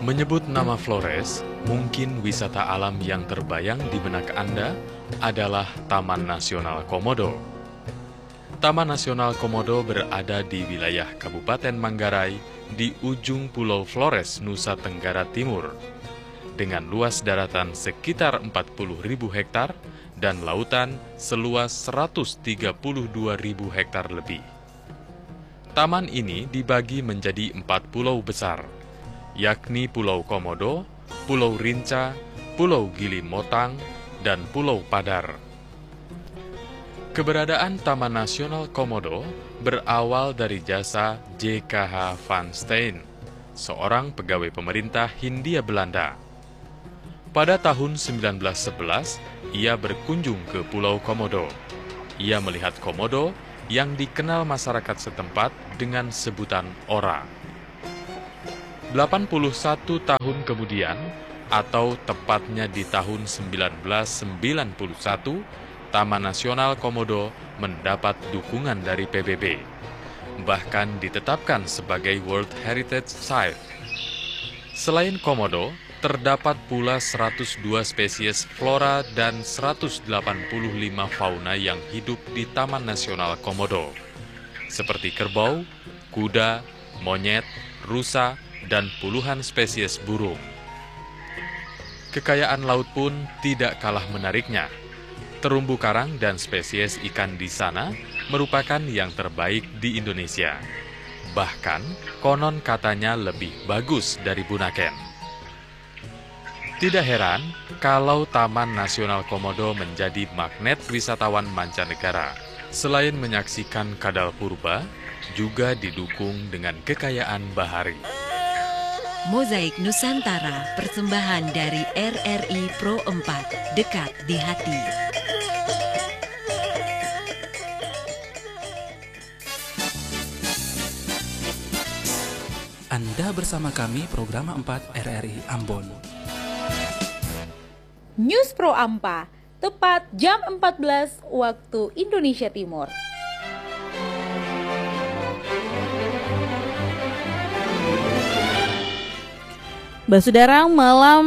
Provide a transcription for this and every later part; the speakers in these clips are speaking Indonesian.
Menyebut nama Flores, mungkin wisata alam yang terbayang di benak Anda adalah Taman Nasional Komodo. Taman Nasional Komodo berada di wilayah Kabupaten Manggarai di ujung Pulau Flores, Nusa Tenggara Timur, dengan luas daratan sekitar 40.000 hektar dan lautan seluas 132.000 hektar lebih. Taman ini dibagi menjadi 4 pulau besar, yakni Pulau Komodo, Pulau Rinca, Pulau Gili Motang, dan Pulau Padar. Keberadaan Taman Nasional Komodo berawal dari jasa J.K.H. van Steen, seorang pegawai pemerintah Hindia Belanda. Pada tahun 1911, ia berkunjung ke Pulau Komodo. Ia melihat komodo yang dikenal masyarakat setempat dengan sebutan ora. 81 tahun kemudian, atau tepatnya di tahun 1991, Taman Nasional Komodo mendapat dukungan dari PBB, bahkan ditetapkan sebagai World Heritage Site. Selain komodo, terdapat pula 102 spesies flora dan 185 fauna yang hidup di Taman Nasional Komodo, seperti kerbau, kuda, monyet, rusa, dan puluhan spesies burung. Kekayaan laut pun tidak kalah menariknya. Terumbu karang dan spesies ikan di sana merupakan yang terbaik di Indonesia. Bahkan, konon katanya lebih bagus dari Bunaken. Tidak heran kalau Taman Nasional Komodo menjadi magnet wisatawan mancanegara. Selain menyaksikan kadal purba, juga didukung dengan kekayaan bahari. Mozaik Nusantara, persembahan dari RRI Pro 4, dekat di hati. Anda bersama kami program 4 RRI Ambon. News Pro Ampa, tepat jam 14 waktu Indonesia Timur. Saudara, malam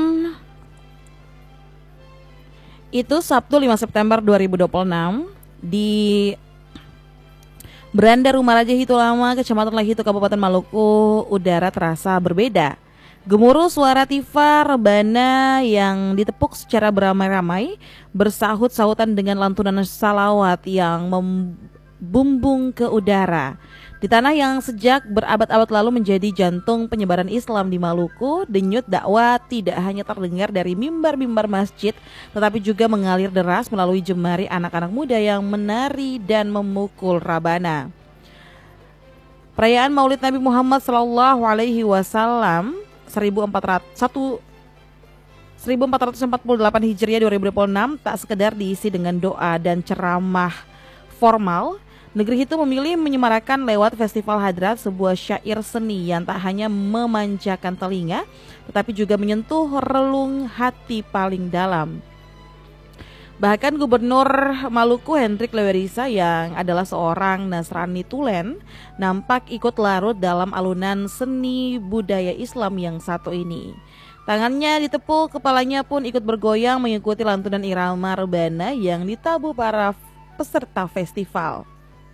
itu Sabtu 5 September 2026 di Beranda Rumah Raja Hitulama, Kecamatan Lehitu, Kabupaten Maluku, udara terasa berbeda. Gemuruh suara tifa rebana yang ditepuk secara beramai-ramai bersahut-sahutan dengan lantunan salawat yang membumbung ke udara. Di tanah yang sejak berabad-abad lalu menjadi jantung penyebaran Islam di Maluku, denyut dakwah tidak hanya terdengar dari mimbar-mimbar masjid, tetapi juga mengalir deras melalui jemari anak-anak muda yang menari dan memukul rabana. Perayaan Maulid Nabi Muhammad SAW 1448 Hijriah 2026 tak sekedar diisi dengan doa dan ceramah formal. Negeri itu memilih menyemarakan lewat Festival Hadrat, sebuah syair seni yang tak hanya memanjakan telinga, tetapi juga menyentuh relung hati paling dalam. Bahkan Gubernur Maluku Hendrik Lewerisa yang adalah seorang Nasrani Tulen nampak ikut larut dalam alunan seni budaya Islam yang satu ini. Tangannya ditepuk, kepalanya pun ikut bergoyang mengikuti lantunan irama rebana yang ditabuh para peserta festival.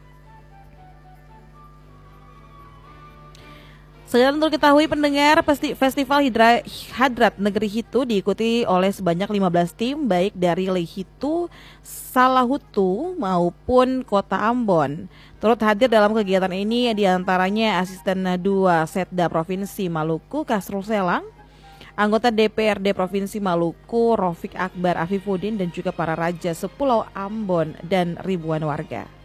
Sekedar untuk diketahui pendengar, Festival Hadrat Negeri Hitu diikuti oleh sebanyak 15 tim baik dari Lehitu, Salahutu maupun Kota Ambon. Turut hadir dalam kegiatan ini diantaranya Asisten 2 Setda Provinsi Maluku Kasrul Selang, anggota DPRD Provinsi Maluku Rofik Akbar Afifuddin, dan juga para raja sepulau Ambon dan ribuan warga.